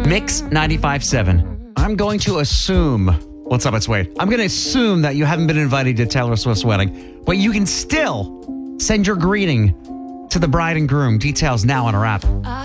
Mix 95.7. I'm going to assume, what's up, it's Wade. I'm going to assume that you haven't been invited to Taylor Swift's wedding, but you can still send your greeting to the bride and groom. Details now on our app.